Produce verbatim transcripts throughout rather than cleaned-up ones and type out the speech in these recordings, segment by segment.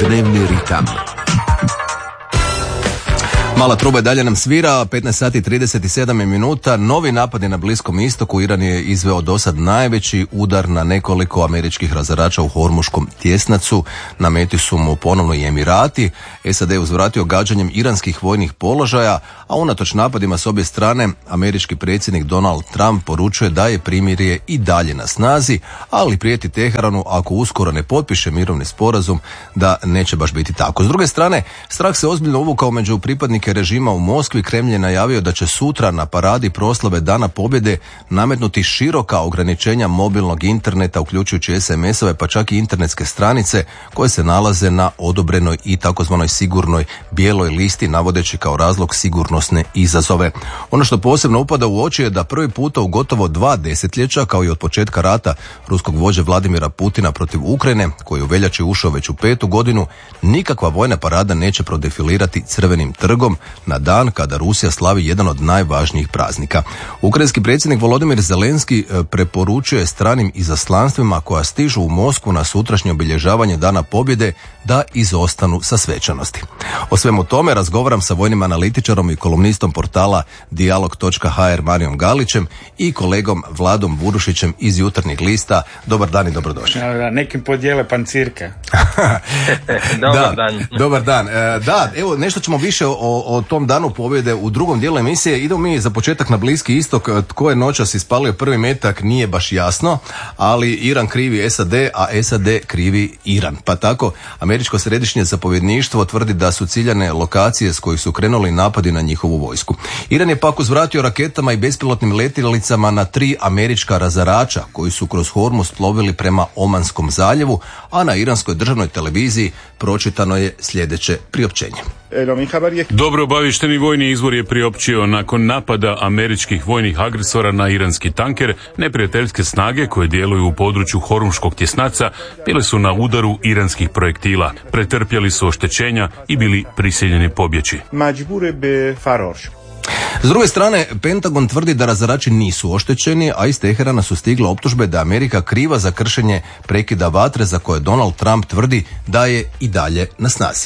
Dnevni ritam. Mala truba dalje nam svira, petnaest sati i trideset sedam minuta. Novi napadi na Bliskom istoku. Iran je izveo dosad najveći udar na nekoliko američkih razarača u Hormuškom tjesnacu. Na meti su mu ponovno i Emirati. S A D je uzvratio gađanjem iranskih vojnih položaja, a unatoč napadima s obje strane američki predsjednik Donald Trump poručuje da je primirje i dalje na snazi, ali prijeti Teheranu ako uskoro ne potpiše mirovni sporazum da neće baš biti tako. S druge strane, strah se ozbiljno uvukao među pripadnike režima u Moskvi. Kremlj je najavio da će sutra na paradi proslave Dana pobjede nametnuti široka ograničenja mobilnog interneta, uključujući es em esove, pa čak i internetske stranice koje se nalaze na odobrenoj i takozvanoj sigurnoj bijeloj listi, navodeći kao razlog sigurnosne izazove. Ono što posebno upada u oči je da prvi puta u gotovo dva desetljeća, kao i od početka rata ruskog vođe Vladimira Putina protiv Ukrajine, koji je u veljači ušao već u petu godinu, nikakva vojna parada neće prodefilirati Crvenim trgom na dan kada Rusija slavi jedan od najvažnijih praznika. Ukrajinski predsjednik Volodimir Zelenski preporučuje stranim izaslanstvima koja stižu u Moskvu na sutrašnje obilježavanje Dana pobjede da izostanu sa svečanosti. O svemu tome razgovaram sa vojnim analitičarom i kolumnistom portala dijalog točka ha er Marijom Galićem i kolegom Vladom Burušićem iz Jutarnjeg lista. Dobar dan i dobrodošli. Da, da, nekim podijele pancirke. Dobar da, dan. Dobar dan. E, da, evo nešto ćemo više o, o tom danu pobjede u drugom dijelu emisije. Idemo mi za početak na Bliski istok. Tko je noćas ispalio prvi metak nije baš jasno, ali Iran krivi S A D, a S A D krivi Iran. Pa tako, američko središnje zapovjedništvo tvrdi da su ciljane lokacije s kojih su krenuli napadi na njihovu vojsku. Iran je pak uzvratio raketama i bespilotnim letjelicama na tri američka razarača koji su kroz Hormuz plovili prema Omanskom zaljevu, a na iranskoj državnoj televiziji pročitano je sljedeće priopćenje. Dobro obaviješteni vojni izvor je priopćio nakon napada američkih vojnih agresora na iranski tanker, neprijateljske snage koje djeluju u području Hormuškog tjesnaca bile su na udaru iranskih projektila, pretrpjeli su oštećenja i bili prisiljeni pobjeći. S druge strane, Pentagon tvrdi da razarači nisu oštećeni, a iz Teherana su stigle optužbe da Amerika kriva za kršenje prekida vatre za koje Donald Trump tvrdi da je i dalje na snazi.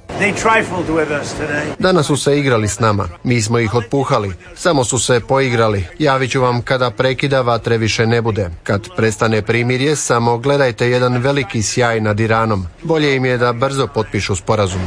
Danas su se igrali s nama, mi smo ih otpuhali, samo su se poigrali. Javit ću vam kada prekida vatre više ne bude. Kad prestane primirje, samo gledajte jedan veliki sjaj nad Iranom. Bolje im je da brzo potpišu sporazum.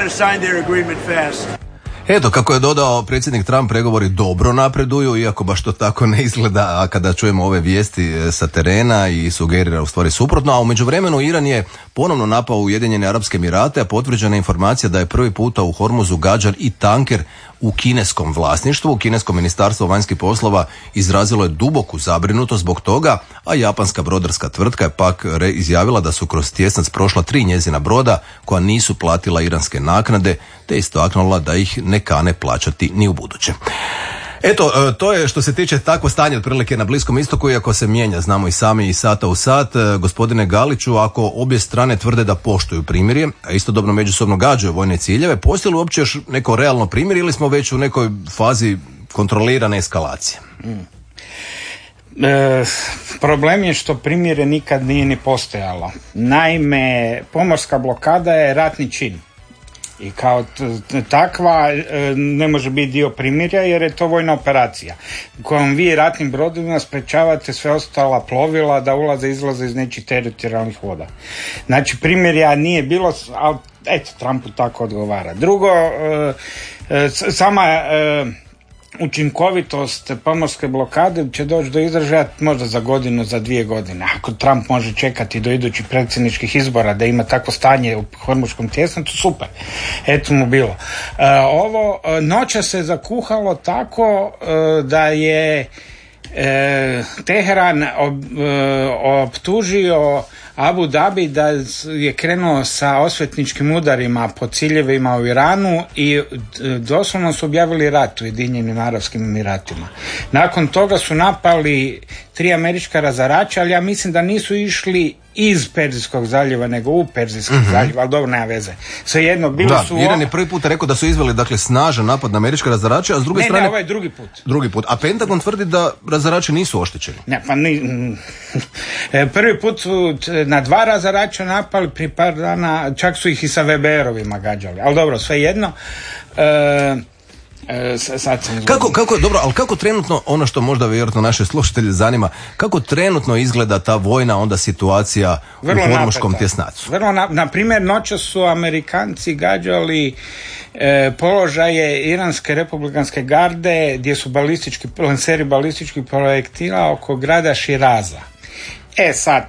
Eto, kako je dodao predsjednik Trump, pregovori dobro napreduju, iako baš to tako ne izgleda, a kada čujemo ove vijesti sa terena i sugerira u stvari suprotno. A u međuvremenu Iran je ponovno napao Ujedinjene Arapske Emirate, a potvrđena informacija da je prvi puta u Hormuzu gađan i tanker u kineskom vlasništvu. Kinesko ministarstvo vanjskih poslova izrazilo je duboku zabrinutost zbog toga, a japanska brodarska tvrtka je pak izjavila da su kroz tjesnac prošla tri njezina broda koja nisu platila iranske naknade, te istaknula da ih ne kane plaćati ni u buduće. Eto, to je što se tiče takvo stanje otprilike na Bliskom istoku, iako se mijenja, znamo i sami, i sata u sat. Gospodine Galiću, ako obje strane tvrde da poštuju primirje, a istodobno međusobno gađaju vojne ciljeve, postoji li uopće još neko realno primirje ili smo već u nekoj fazi kontrolirane eskalacije? Mm. E, problem je što primirje nikad nije ni postojalo. Naime, pomorska blokada je ratni čin. I kao t- takva ne može biti dio primirja jer je to vojna operacija kojom vi ratnim brodovima sprečavate sve ostala plovila da ulaze i izlaze iz nečih teritorijalnih voda. Znači primirja nije bilo, ali eto, Trumpu tako odgovara. Drugo, sama učinkovitost pomorske blokade će doći do izražaja možda za godinu, za dvije godine. Ako Trump može čekati do idućih predsjedničkih izbora da ima takvo stanje u Hormuškom tjesnacu, super. Eto mu bilo. E, ovo noća se zakuhalo tako e, da je e, Teheran ob, e, optužio Abu Dhabi da je krenuo sa osvetničkim udarima po ciljevima u Iranu i doslovno su objavili rat u Ujedinjenim Arapskim Emiratima. Nakon toga su napali tri američka razarača, ali ja mislim da nisu išli iz Perzijskog zaljeva nego u Perzijski mm-hmm. zaljev, ali dobro, nema veze. Svejedno, bili da, su... Iran je prvi put rekao da su izveli dakle, snažan napad na američke razarače, a s druge ne, strane... Ne, ovaj drugi put. Drugi put. A Pentagon tvrdi da razarači nisu oštećeni. Ne, pa ni... Prvi put su na dva razarača napali, pri par dana, čak su ih i sa Weberovima gađali. Ali dobro, svejedno... E, E, sad sam kako, kako, dobro, ali kako trenutno, ono što možda vjerojatno naše slušatelje zanima, kako trenutno izgleda ta vojna onda situacija vrlo u Hormuškom tjesnacu? Vrlo na, na primjer, noća su Amerikanci gađali e, položaje Iranske republikanske garde gdje su balistički, lanseri balističkih projektila oko grada Širaza. E sad,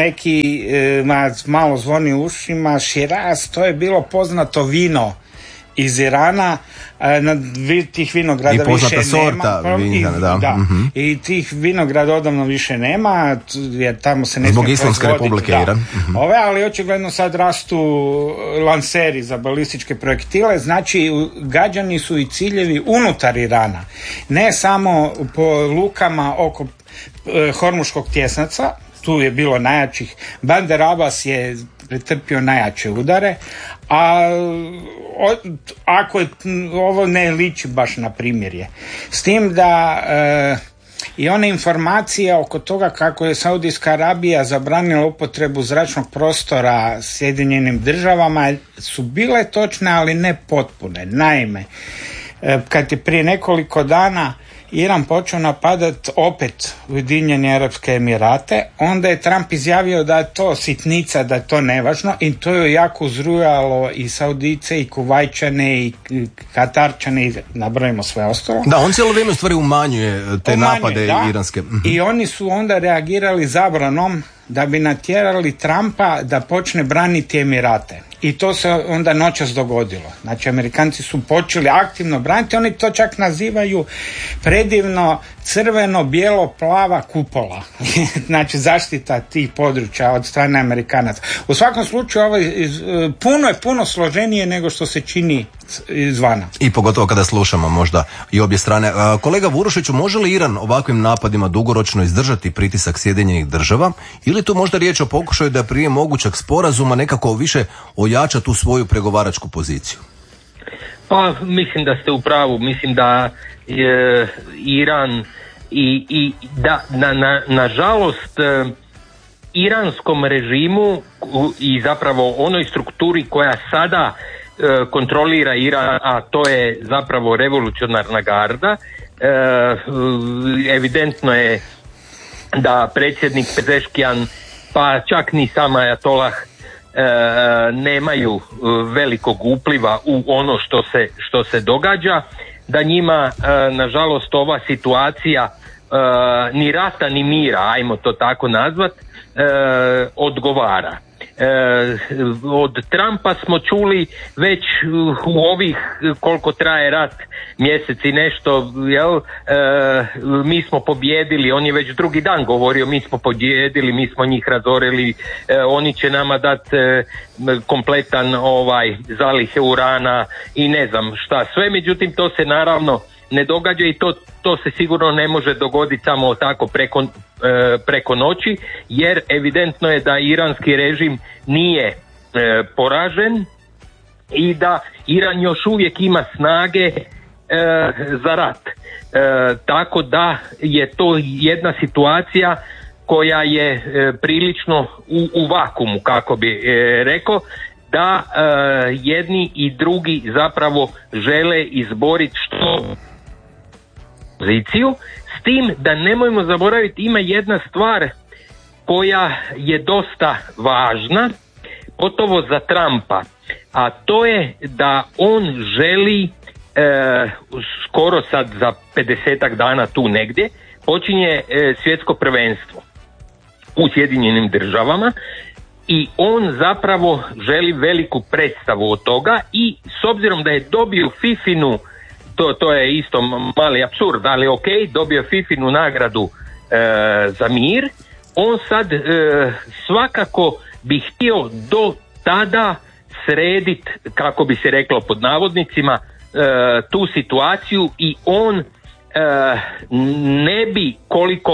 neki e, malo zvoni u ušima, Širaz, to je bilo poznato vino iz Irana, na tih vinograda više nema. I poznata sorta vina, da. da. Mm-hmm. I tih vinograda odavno više nema, jer tamo se ne zbog smije Islamske republike da. Iran. Mm-hmm. Ove, ali očigledno sad rastu lanseri za balističke projektile, znači gađani su i ciljevi unutar Irana. Ne samo po lukama oko e, Hormuškog tjesnaca, tu je bilo najjačih. Bandar Abbas je pretrpio najjače udare, a o, ako je, ovo ne liči baš na primjerje. S tim da e, i one informacije oko toga kako je Saudijska Arabija zabranila upotrebu zračnog prostora Sjedinjenim državama su bile točne, ali ne potpune. Naime, e, kad je prije nekoliko dana Iran počeo napadati opet Ujedinjene Arapske Emirate, onda je Trump izjavio da je to sitnica, da je to nevažno, i to je jako uzrujalo i Saudice, i Kuvajčane, i Katarčane, i nabrojimo sve ostalo. Da, on cijelo vrijeme u stvari umanjuje te umanjuje, napade da, iranske. I oni su onda reagirali zabranom da bi natjerali Trumpa da počne braniti Emirate. I to se onda noćas dogodilo. Znači, Amerikanci su počeli aktivno braniti, oni to čak nazivaju predivno crveno-bijelo-plava kupola. Znači, zaštita tih područja od strane Amerikanaca. U svakom slučaju, ovo je, puno je puno složenije nego što se čini izvana. I pogotovo kada slušamo možda i obje strane. Kolega Vurušiću, može li Iran ovakvim napadima dugoročno izdržati pritisak Sjedinjenih država, ili tu možda riječ o pokušaju da prije mogućeg sporazuma nekako više ojača tu svoju pregovaračku poziciju? Pa mislim da ste u pravu, mislim da je Iran i, i da na, na, nažalost iranskom režimu i zapravo onoj strukturi koja sada kontrolira Iran, a to je zapravo revolucionarna garda, evidentno je da predsjednik Pezeškijan, pa čak ni sam Ajatolah, nemaju velikog upliva u ono što se, što se događa, da njima nažalost ova situacija ni rata ni mira, ajmo to tako nazvat, odgovara. E, od Trumpa smo čuli već u ovih koliko traje rat, mjesec i nešto, jel, e, mi smo pobjedili, on je već drugi dan govorio mi smo pobjedili, mi smo njih razorili, e, oni će nama dati e, kompletan ovaj zalihe urana i ne znam šta sve, međutim to se naravno ne događa i to, to se sigurno ne može dogoditi samo tako preko, e, preko noći, jer evidentno je da iranski režim nije e, poražen i da Iran još uvijek ima snage e, za rat. E, tako da je to jedna situacija koja je e, prilično u, u vakumu, kako bi e, rekao, da e, jedni i drugi zapravo žele izboriti što poziciju, s tim da nemojmo zaboraviti, ima jedna stvar koja je dosta važna, pogotovo za Trumpa, a to je da on želi e, skoro sad za pedesetak dana tu negdje počinje e, svjetsko prvenstvo u Sjedinjenim državama i on zapravo želi veliku predstavu od toga i s obzirom da je dobio Fifinu, To, to je isto mali apsurd, ali ok, dobio Fifinu nagradu e, za mir, on sad e, svakako bi htio do tada srediti, kako bi se reklo pod navodnicima, e, tu situaciju i on e, ne bi koliko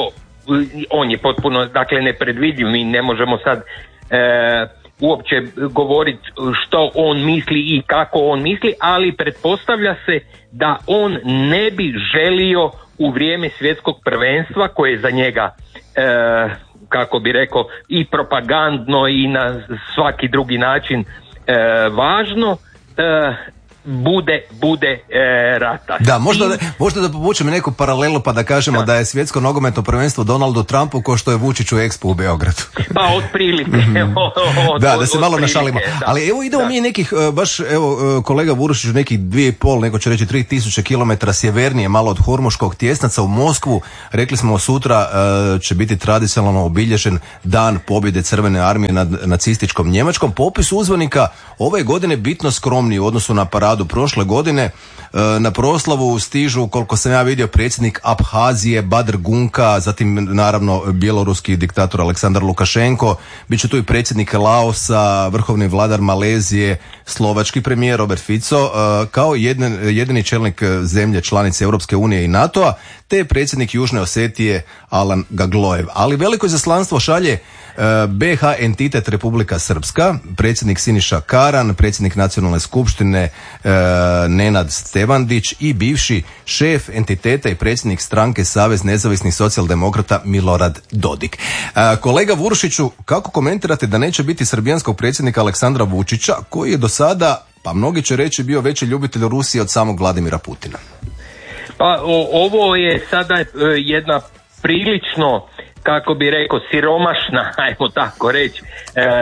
on je potpuno, dakle, nepredvidljiv, mi ne možemo sad e, uopće govoriti što on misli i kako on misli, ali pretpostavlja se da on ne bi želio u vrijeme svjetskog prvenstva koje je za njega e, kako bi rekao i propagandno i na svaki drugi način e, važno, e, bude, bude e, rata. Da, možda, možda da povučemo neku paralelu pa da kažemo da, da je svjetsko nogometno prvenstvo Donaldu Trumpu ko što je Vučiću Expo u Beogradu. Pa otprilike. Mm-hmm. od, da, da se malo otprilike, našalimo. Da. Ali evo idemo da. mi nekih, baš evo kolega Vurušić, nekih dvije i pol, neko će reći tri tisuće kilometara sjevernije malo od Hormuškog Tjesnaca u Moskvu. Rekli smo sutra će biti tradicionalno obilježen dan pobjede Crvene armije nad nacističkom Njemačkom. Popis uzvanika ove godine bitno skromniji u odnosu na paradu prošle godine. Na proslavu stižu, koliko sam ja vidio, predsjednik Abhazije Badr Gunka, zatim naravno bjeloruski diktator Aleksandar Lukašenko, bit će tu i predsjednik Laosa, vrhovni vladar Malezije, slovački premijer Robert Fico, kao jedin, jedini čelnik zemlje članice Europske unije i NATO-a, te predsjednik Južne Osetije Alan Gaglojev. Ali veliko izaslanstvo šalje B H entitet Republika Srpska, predsjednik Siniša Karan, predsjednik Nacionalne skupštine Nenad Stevandić i bivši šef entiteta i predsjednik stranke Savez nezavisnih socijaldemokrata Milorad Dodik. Kolega Vurušiću, kako komentirate da neće biti srbijanskog predsjednika Aleksandra Vučića, koji je do sada, pa mnogi će reći, bio veći ljubitelj Rusije od samog Vladimira Putina? Pa o, ovo je sada e, jedna prilično, kako bi rekao, siromašna, ajmo tako reći, e, e,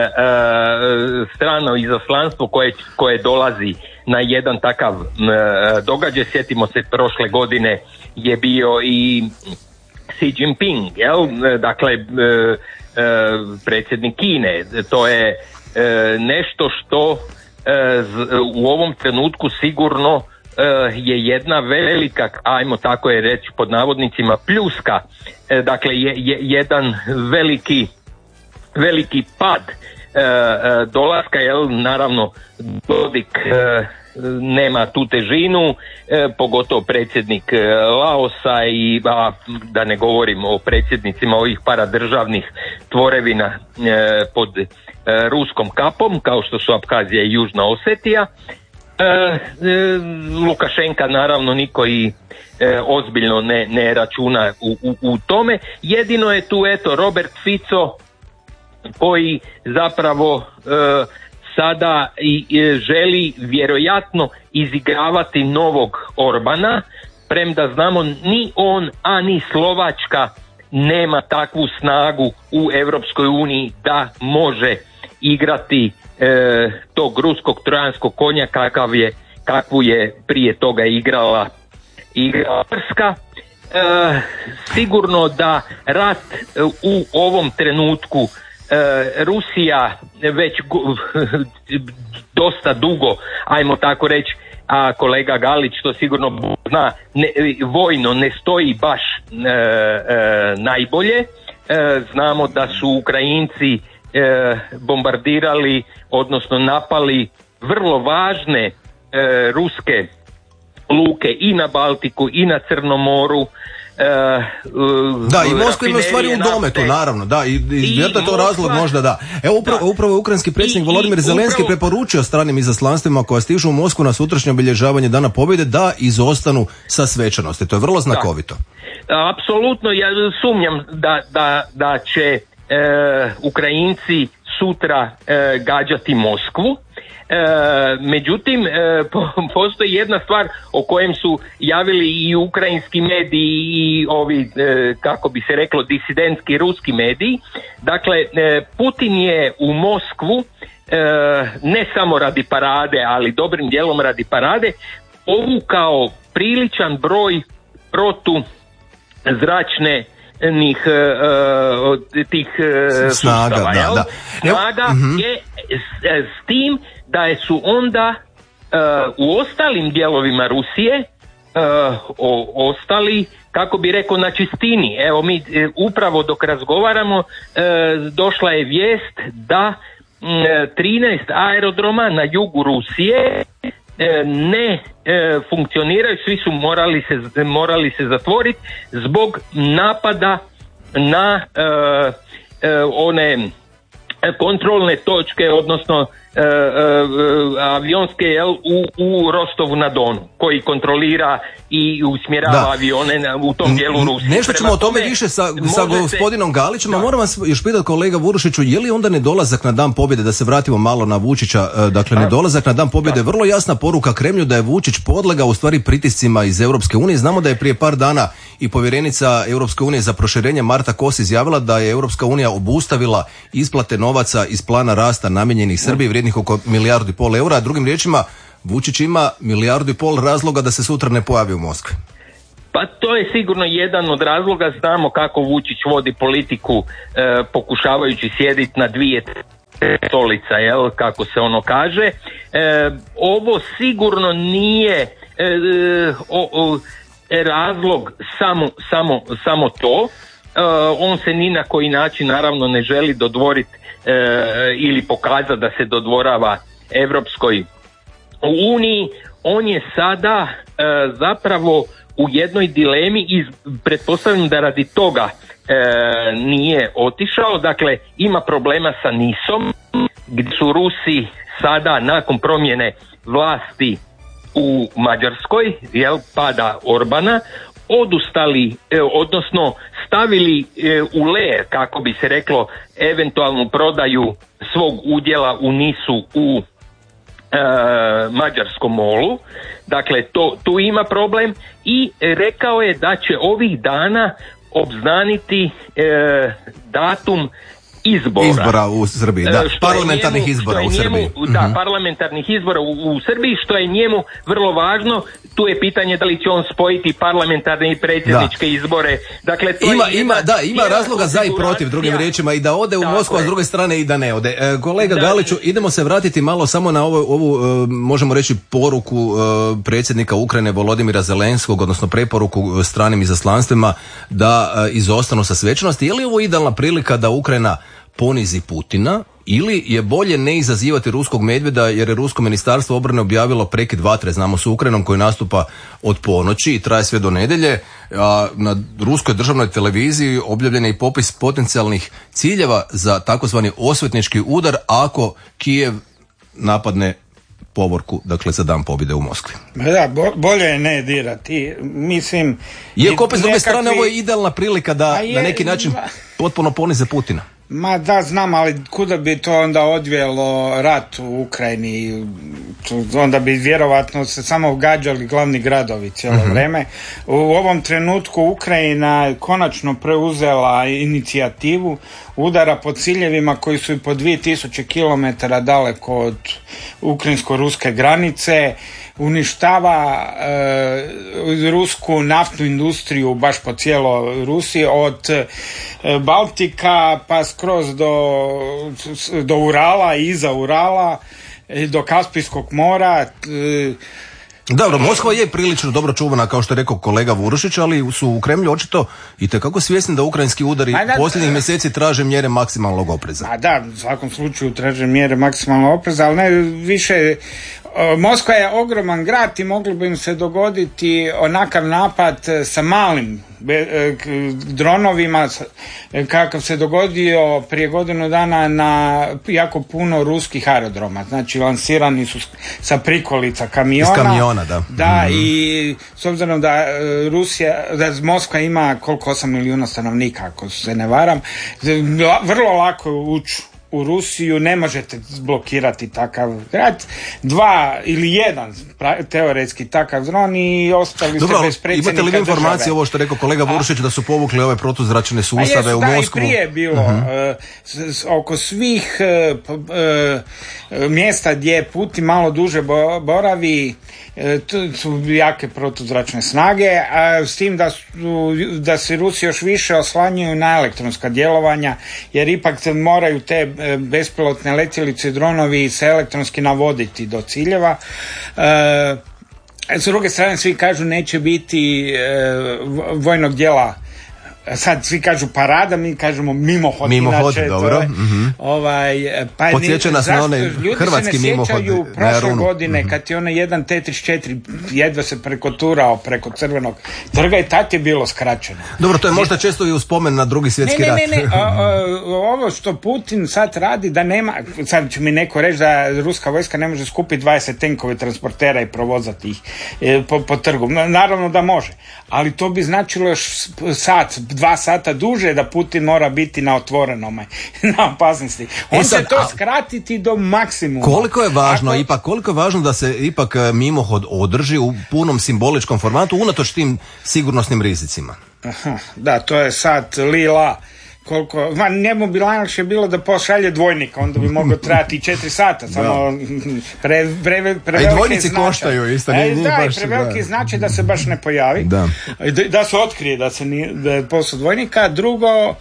strano izaslanstvo koje, koje dolazi na jedan takav e, događaj. Sjetimo se, prošle godine je bio i Xi Jinping, jel? Dakle, e, e, predsjednik Kine. To je e, nešto što e, z, u ovom trenutku sigurno je jedna velika, ajmo tako je reći pod navodnicima, pljuska, dakle je, je jedan veliki veliki pad e, dolaska, jel, naravno Dodik e, nema tu težinu, e, pogotovo predsjednik Laosa i a, da ne govorim o predsjednicima ovih paradržavnih tvorevina e, pod e, ruskom kapom kao što su Abhazija i Južna Osetija. E, e, Lukašenka naravno niko i e, ozbiljno ne, ne računa u, u, u tome. Jedino je tu eto Robert Fico koji zapravo e, sada i, e, želi vjerojatno izigravati novog Orbana, premda znamo ni on, a ni Slovačka nema takvu snagu u Europskoj uniji da može igrati e, tog ruskog trojanskog konja kakav je, kakvu je prije toga igrala igrala Prska. E, sigurno da rat u ovom trenutku e, Rusija već go, dosta dugo, ajmo tako reći, a kolega Galić to sigurno zna, ne, vojno ne stoji baš e, e, najbolje. E, znamo da su Ukrajinci E, bombardirali, odnosno napali vrlo važne e, ruske luke i na Baltiku i na Crnom moru. E, da, i Moskva ima stvari u dometu, naravno, da, i, i vjerojatno je to razlog možda, da. Evo upravo, da. upravo je ukrajinski predsjednik Volodimir Zelenski upravo preporučio stranim izaslanstvima koja stižu u Moskvu na sutrašnje obilježavanje Dana pobjede da izostanu sa svečanosti. To je vrlo znakovito. Da. Apsolutno, ja sumnjam da, da, da će E, Ukrajinci sutra e, gađati Moskvu. E, međutim, e, po, postoji jedna stvar o kojem su javili i ukrajinski mediji i ovi, e, kako bi se reklo, disidentski ruski mediji. Dakle, e, Putin je u Moskvu e, ne samo radi parade, ali dobrim dijelom radi parade, povukao priličan broj protuzračne Nih, uh, tih uh, snaga, sustava, da, da. Snaga uh-huh. je s, s tim da je su onda uh, u ostalim dijelovima Rusije uh, o, ostali, kako bi rekao, na čistini. Evo mi upravo dok razgovaramo uh, došla je vijest da uh, trinaest aerodroma na jugu Rusije ne e, funkcioniraju, svi su morali se, morali se zatvoriti zbog napada na e, e, one kontrolne točke, odnosno e, e, avionske jel, u, u Rostovu na Donu, koji kontrolira i usmjerava da. avione na, u tom dijelu Rusije. Nešto ćemo o tome više sa, sa gospodinom Galićem, a moram vas još pitati kolega Vurušiću, je li onda nedolazak na Dan pobjede, da se vratimo malo na Vučića, dakle nedolazak na Dan pobjede, vrlo jasna poruka Kremlju da je Vučić podlegao u stvari pritiscima iz Europske unije. Znamo da je prije par dana i povjerenica Europske unije za proširenje Marta Kos izjavila da je Europska unija obustavila isplate novaca iz plana rasta namijenjenih Srbiji vrijednih oko milijardu i pol eura. Drugim riječima, Vučić ima milijardu i pol razloga da se sutra ne pojavi u Moskvi. Pa to je sigurno jedan od razloga. Znamo kako Vučić vodi politiku e, pokušavajući sjediti na dvije stolica, jel, kako se ono kaže. E, ovo sigurno nije e, o, o, razlog samo, samo, samo to. E, on se ni na koji način naravno ne želi dodvoriti e, ili pokazati da se dodvorava Evropskoj uniji. On je sada e, zapravo u jednoj dilemi i pretpostavljam da radi toga e, nije otišao. Dakle, ima problema sa Nisom, gdje su Rusi sada nakon promjene vlasti u Mađarskoj, jel, pada Orbana, odustali, e, odnosno stavili e, u ler, kako bi se reklo, eventualnu prodaju svog udjela u Nisu u E, mađarskom molu. Dakle, to, tu ima problem i rekao je da će ovih dana obznaniti e, datum izbora. Izbora u Srbiji, da. Parlamentarnih njemu, izbora u Srbiji. Njemu, da, mm-hmm. parlamentarnih izbora u, u Srbiji, što je njemu vrlo važno. Tu je pitanje da li će on spojiti parlamentarne i predsjedničke da. izbore. Dakle, to ima, je ima, jedna, da, ima razloga za i protiv, drugim riječima, i da ode u Moskvu, a s druge strane i da ne ode. E, kolega da, Galiću, idemo se vratiti malo samo na ovu, ovu e, možemo reći, poruku e, predsjednika Ukrajine Volodimira Zelenskog, odnosno preporuku stranim izaslanstvima da e, izostanu sa svečanosti. Je li ovo idealna prilika da Ukrajina ponizi Putina, ili je bolje ne izazivati ruskog medvjeda, jer je rusko ministarstvo obrane objavilo prekid vatre, znamo, s Ukrajinom, koji nastupa od ponoći i traje sve do nedjelje. A na ruskoj državnoj televiziji objavljen je i popis potencijalnih ciljeva za takozvani osvetnički udar ako Kijev napadne povorku, dakle za Dan pobjede u Moskvi. Da, bolje je ne dirati. Mislim... Iako opet s druge strane ovo je idealna prilika da je, na neki način potpuno ponize Putina. Ma da, znam, ali kuda bi to onda odvijelo rat u Ukrajini? Onda bi vjerovatno se samo gađali glavni gradovi cijelo uh-huh. vrijeme. U ovom trenutku Ukrajina konačno preuzela inicijativu udara po ciljevima koji su i po dvije tisuće kilometara daleko od ukrajinsko-ruske granice, uništava e, rusku naftnu industriju baš po cijeloj Rusiji, od e, Baltika pa skroz do, do Urala i iza Urala, e, do Kaspijskog mora. E, Dobro, Moskva je prilično dobro čuvana, kao što je rekao kolega Vurušić, ali su u Kremlju očito itekako svjesni da ukrajinski udari da, posljednjih mjeseci traže mjere maksimalnog opreza. A da, u svakom slučaju traže mjere maksimalnog opreza, ali ne više. Moskva je ogroman grad i moglo bi im se dogoditi onakav napad sa malim dronovima kakav se dogodio prije godinu dana na jako puno ruskih aerodroma. Znači lansirani su sa prikolica kamiona. Iz kamiona, da. Da, mm-hmm. i s obzirom da Rusija, da Moskva ima koliko osam milijuna stanovnika, ako se ne varam, vrlo lako je ući u Rusiju, ne možete blokirati takav grad. Dva ili jedan teoretski takav dron i ostali Dobro, ste bez predsjednika države. Imate li informacije države. Ovo što rekao kolega Vurušić da su povukli ove protuzračne sustave jesu, u da, Moskvu? Da, i prije bilo. Uh-huh. Uh, s, s, oko svih uh, uh, mjesta gdje Putin malo duže bo, boravi, uh, tu su jake protuzračne snage, a s tim da, su, da se Rusi još više oslanjaju na elektronska djelovanja, jer ipak moraju te bespilotne letjelice i dronovi se elektronski navoditi do ciljeva. E, s druge strane svi kažu neće biti e, vojnog dijela sad svi kažu parada, mi kažemo mimohod. Mimohod, inače, dobro. Je, mm-hmm. ovaj, pa podsjeća nas na onaj hrvatski mimohod. Ljudi se ne sjećaju prošle godine, mm-hmm. kad je onaj jedan T trideset četiri jedva se prekoturao preko Crvenog trga i tad je bilo skraćeno. Dobro, to je možda često i u spomen na drugi svjetski ne, rat. Ne, ne, ne, a, a, ovo što Putin sad radi, da nema, sad će mi neko reći da ruska vojska ne može skupiti dvadeset tenkove transportera i provozati ih e, po, po trgu. Naravno da može, ali to bi značilo još sat, dva sata duže da Putin mora biti na otvorenome, na opasnosti. On e sad, će to a... skratiti do maksimuma. Koliko je važno, Ako... ipak, koliko je važno da se ipak mimohod održi u punom simboličkom formatu, unatoč tim sigurnosnim rizicima? Aha, da, to je sad lila. Koliko, ma, njemu bi lakše bilo da pošalje dvojnika, onda bi moglo trajati četiri sata, samo pre, pre, pre, a i dvojnici značaj. Koštaju isto. E, da, baš, i preveliki značaj da se baš ne pojavi, da, da, da se otkrije da, se nije, da je posao dvojnika. Drugo, e,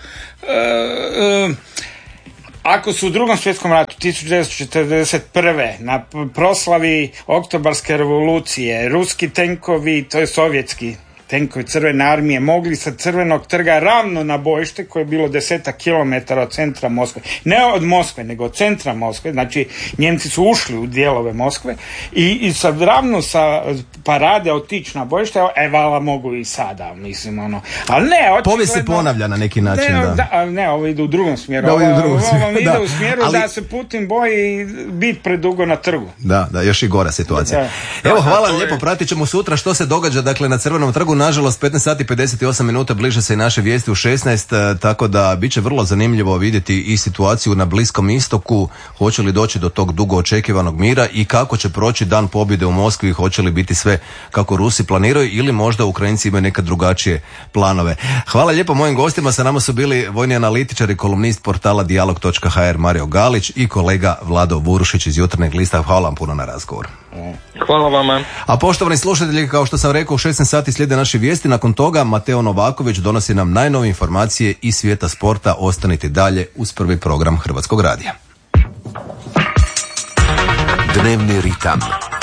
e, ako su u drugom svjetskom ratu tisuće devetsto četrdeset prve na proslavi Oktobarske revolucije ruski tenkovi, to je sovjetski tenkovi Crvene armije, mogli sa Crvenog trga ravno na bojište koje je bilo desetak kilometara od centra Moskve, ne od Moskve nego od centra Moskve, znači Njemci su ušli u dijelove Moskve i, i sad ravno sa parade otići na bojište, e vala mogu i sada, mislim ono, ali ne, očigledno, povijest se ponavlja na neki način, ne, da. da ne, ovo ide u drugom smjeru, da, ovo, u drugom smjeru, ovo ide da. u smjeru ali... da se Putin boji biti predugo na trgu. Da, da, još i gora situacija. Da. Evo, hvala da, lijepo, je... pratit ćemo sutra što se događa, dakle, na Crvenom trgu. Nažalost, petnaest sati pedeset osam minuta, bliže se i naše vijesti u šesnaest, tako da bit će vrlo zanimljivo vidjeti i situaciju na Bliskom istoku, hoće li doći do tog dugo očekivanog mira i kako će proći dan pobjede u Moskvi, hoće li biti sve kako Rusi planiraju ili možda Ukrajinci imaju neke drugačije planove. Hvala lijepo mojim gostima, sa nama su bili vojni analitičar i kolumnist portala dijalog točka ha er Mario Galić i kolega Vlado Vurušić iz Jutarnjeg lista. Hvala vam puno na razgovor. Hvala vama. A poštovani slušatelji, kao što sam rekao, u šesnaest sati slijede naše vijesti. Nakon toga Mateo Novaković donosi nam najnovije informacije iz svijeta sporta. Ostanite dalje uz prvi program Hrvatskog radija. Dnevni ritam.